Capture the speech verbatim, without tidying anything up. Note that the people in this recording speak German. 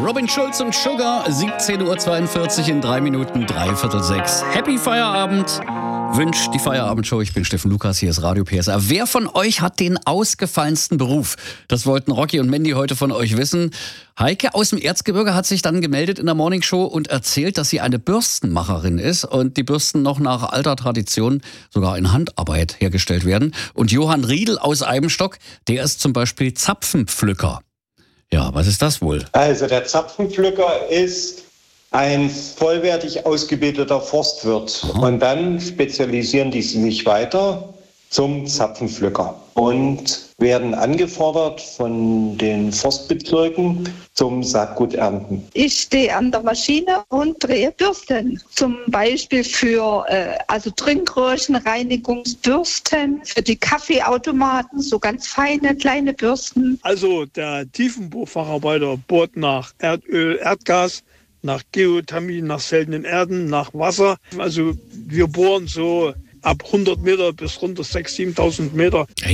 Robin Schulz und Sugar, siebzehn Uhr zweiundvierzig in drei Minuten, dreiviertel sechs. Happy Feierabend, wünscht die Feierabendshow. Ich bin Steffen Lukas, hier ist Radio P S R. Wer von euch hat den ausgefallensten Beruf? Das wollten Rocky und Mandy heute von euch wissen. Heike aus dem Erzgebirge hat sich dann gemeldet in der Morningshow und erzählt, dass sie eine Bürstenmacherin ist und die Bürsten noch nach alter Tradition sogar in Handarbeit hergestellt werden. Und Johann Riedel aus Eibenstock, der ist zum Beispiel Zapfenpflücker. Ja, was ist das wohl? Also der Zapfenpflücker ist ein vollwertig ausgebildeter Forstwirt. Aha. Und dann spezialisieren die sich weiter zum Zapfenpflücker und werden angefordert von den Forstbezirken zum Saatguternten. Ich stehe an der Maschine und drehe Bürsten. Zum Beispiel für äh, also Trinkröhrenreinigungsbürsten, für die Kaffeeautomaten, so ganz feine kleine Bürsten. Also der Tiefenbohrfacharbeiter bohrt nach Erdöl, Erdgas, nach Geothermie, nach seltenen Erden, nach Wasser. Also wir bohren so ab hundert Meter bis runter sechstausend, siebentausend Meter.